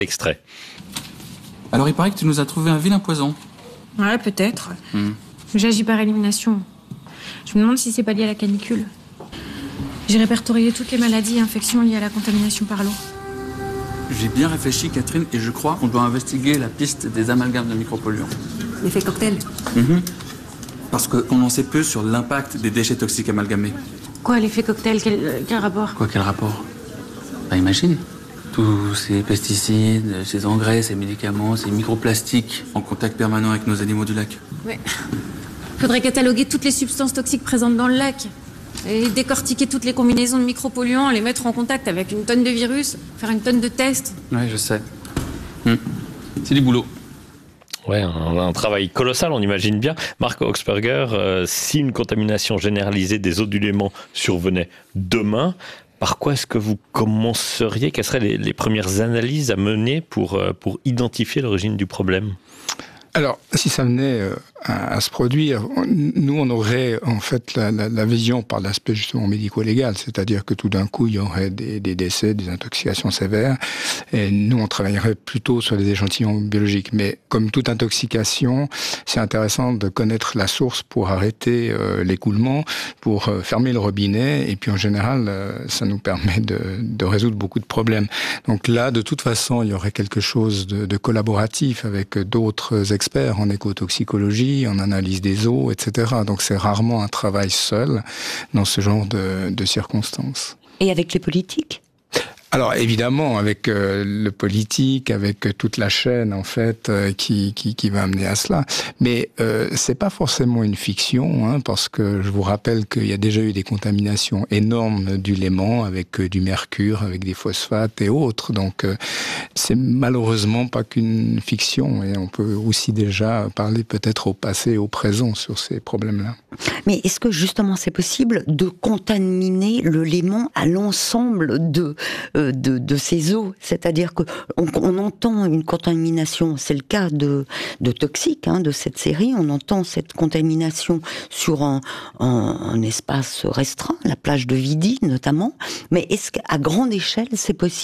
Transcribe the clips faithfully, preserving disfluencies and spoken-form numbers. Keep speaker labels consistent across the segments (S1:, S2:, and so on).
S1: Extrait.
S2: Alors il paraît que tu nous as trouvé un vilain poison.
S3: Ouais, peut-être.
S2: Mmh.
S3: J'agis par élimination. Je me demande si c'est pas lié à la canicule. J'ai répertorié toutes les maladies et infections liées à la contamination par l'eau.
S2: J'ai bien réfléchi, Catherine, et je crois qu'on doit investiguer la piste des amalgames de micropolluants.
S4: L'effet cocktail.
S2: Mmh. Parce qu'on en sait peu sur l'impact des déchets toxiques amalgamés.
S3: Quoi, l'effet cocktail? Quel, quel rapport?
S2: Quoi, quel rapport? Bah imagine, tous ces pesticides, ces engrais, ces médicaments, ces microplastiques en contact permanent avec nos animaux du lac.
S3: Ouais. Faudrait cataloguer toutes les substances toxiques présentes dans le lac. Et décortiquer toutes les combinaisons de micropolluants, les mettre en contact avec une tonne de virus, faire une tonne de tests.
S2: Ouais, je sais. Hum. C'est du boulot.
S1: Ouais, un, un travail colossal, on imagine bien. Marc Oxberger, euh, si une contamination généralisée des eaux du Léman survenait demain, par quoi est-ce que vous commenceriez? Quelles seraient les, les premières analyses à mener pour, euh, pour identifier l'origine du problème?
S5: Alors, si ça venait à, à se produire, nous, on aurait en fait la, la, la vision par l'aspect justement médico-légal, c'est-à-dire que tout d'un coup, il y aurait des, des décès, des intoxications sévères, et nous, on travaillerait plutôt sur les échantillons biologiques. Mais comme toute intoxication, c'est intéressant de connaître la source pour arrêter euh, l'écoulement, pour euh, fermer le robinet, et puis en général, euh, ça nous permet de, de résoudre beaucoup de problèmes. Donc là, de toute façon, il y aurait quelque chose de, de collaboratif avec d'autres experts experts en écotoxicologie, en analyse des eaux, et cetera. Donc c'est rarement un travail seul dans ce genre de, de circonstances.
S4: Et avec les politiques ?
S5: Alors évidemment, avec euh, le politique, avec euh, toute la chaîne en fait euh, qui, qui qui va amener à cela, mais euh, c'est pas forcément une fiction, hein, parce que je vous rappelle qu'il y a déjà eu des contaminations énormes du Léman avec euh, du mercure, avec des phosphates et autres. Donc euh, c'est malheureusement pas qu'une fiction, et on peut aussi déjà parler peut-être au passé et au présent sur ces problèmes-là.
S4: Mais est-ce que justement c'est possible de contaminer le Léman à l'ensemble de euh, De, de ces eaux, c'est-à-dire que on, on entend une contamination, c'est le cas de, de Toxic, hein, de cette série, on entend cette contamination sur un, un, un espace restreint, la plage de Vidi notamment, mais est-ce qu'à grande échelle c'est possible ?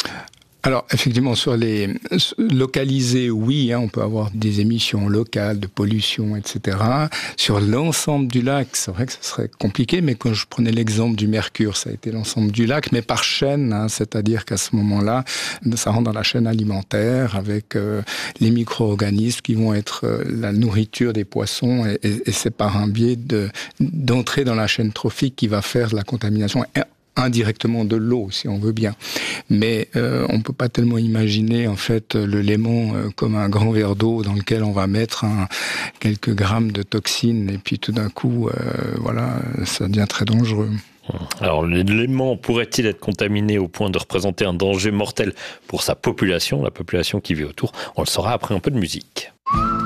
S5: Alors, effectivement, sur les localisés, oui, hein, on peut avoir des émissions locales de pollution, et cetera. Sur l'ensemble du lac, c'est vrai que ce serait compliqué, mais quand je prenais l'exemple du mercure, ça a été l'ensemble du lac, mais par chaîne, hein, c'est-à-dire qu'à ce moment-là, ça rentre dans la chaîne alimentaire avec euh, les micro-organismes qui vont être euh, la nourriture des poissons, et, et, et c'est par un biais de, d'entrer dans la chaîne trophique qui va faire de la contamination indirectement de l'eau, si on veut bien. Mais euh, on ne peut pas tellement imaginer en fait le Léman euh, comme un grand verre d'eau dans lequel on va mettre un, quelques grammes de toxines et puis tout d'un coup, euh, voilà, ça devient très dangereux.
S1: Alors, le Léman pourrait-il être contaminé au point de représenter un danger mortel pour sa population, la population qui vit autour? On le saura après un peu de musique.